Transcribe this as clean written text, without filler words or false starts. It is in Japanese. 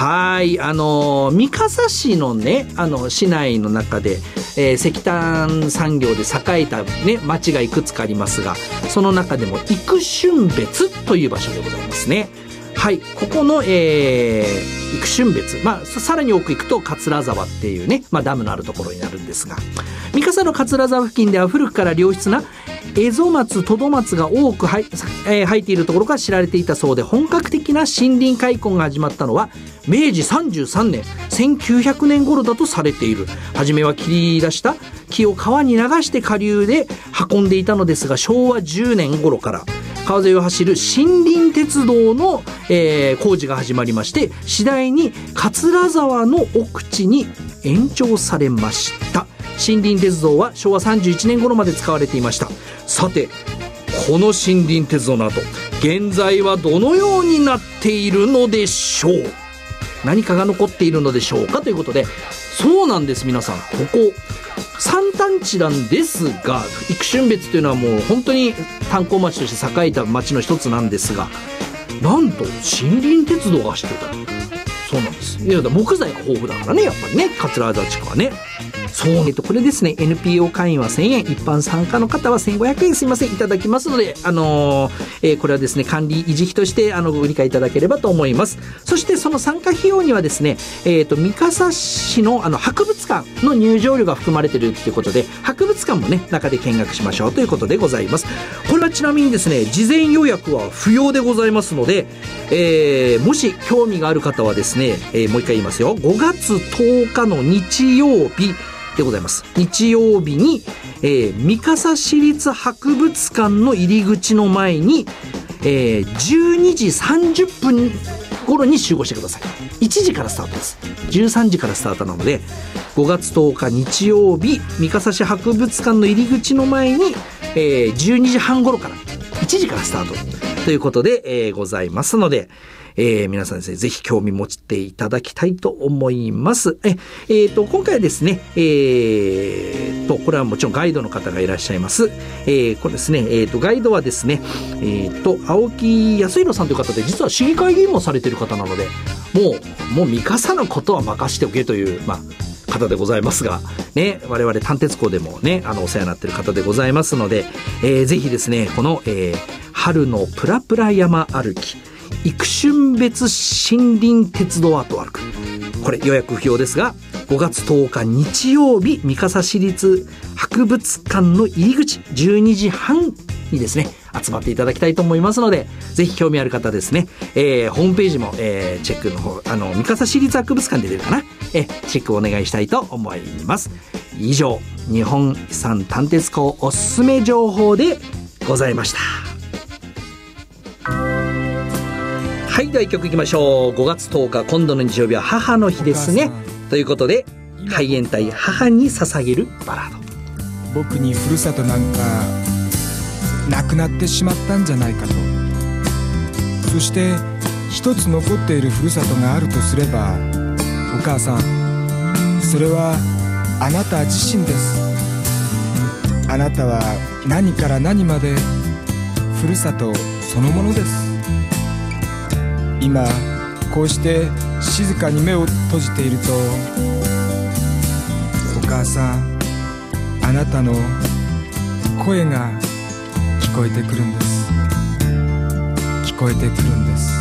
はい、三笠市のね、市内の中で、石炭産業で栄えたね、町がいくつかありますが、その中でも生春別という場所でございますね。はい、ここの、生春別、さらに奥行くと桂沢っていうね、ダムのあるところになるんですが、三笠の桂沢付近では古くから良質なエゾマツ、トドマツが多く生えているところから知られていたそうで、本格的な森林開墾が始まったのは明治33年1900年頃だとされている。初めは切り出した木を川に流して下流で運んでいたのですが、昭和10年頃から川沿いを走る森林鉄道の、工事が始まりまして、次第に桂沢の奥地に延長されました。森林鉄道は昭和31年頃まで使われていました。さて、この森林鉄道の後、現在はどのようになっているのでしょう。何かが残っているのでしょうかということで、そうなんです、皆さん。ここ山間地なんですが、生春別というのはもう本当に炭鉱町として栄えた町の一つなんですが、なんと森林鉄道が走ってた。そうなんです。いや、木材が豊富だからね、やっぱりね、桂沢地区はね。そう、これですね、 NPO 会員は1000円、一般参加の方は1500円、すいません、いただきますので、これはですね、管理維持費としてご理解いただければと思います。そしてその参加費用にはですね、三笠市の博物館の入場料が含まれているということで、博物館もね、中で見学しましょうということでございます。これはちなみにですね、事前予約は不要でございますので、もし興味がある方はですね、もう一回言いますよ。5月10日の日曜日でございます。日曜日に、三笠市立博物館の入り口の前に、12時30分頃に集合してください。1時からスタートです。13時からスタートなので、5月10日日曜日、三笠市博物館の入り口の前に、12時半頃から1時からスタートということで、ございますので、皆さんですね、ぜひ興味持っていただきたいと思います。今回はですね、これはもちろんガイドの方がいらっしゃいます。これですね、ガイドはですね、青木康弘さんという方で、実は市議会議員もされている方なので、もう三笠のことは任しておけという、方でございますが、ね、我々探鉄工でもね、お世話になっている方でございますので、ぜひですね、この、春のプラプラ山歩き、生春別森林鉄道アートワーク、これ予約不要ですが、5月10日日曜日、三笠市立博物館の入り口12時半にですね、集まっていただきたいと思いますので、ぜひ興味ある方ですね、ホームページも、チェックの方、三笠市立博物館で出るかな、チェックをお願いしたいと思います。以上、日本遺産探鉄工おすすめ情報でございました。はい、では1曲いきましょう。5月10日、今度の日曜日は母の日ですね。ということで、海援隊母に捧げるバラード。 僕にふるさとなんかなくなってしまったんじゃないかと。そして一つ残っているふるさとがあるとすれば、お母さん、それはあなた自身です。あなたは何から何までふるさとそのものです。今こうして静かに目を閉じていると、お母さん、あなたの声が聞こえてくるんです。聞こえてくるんです。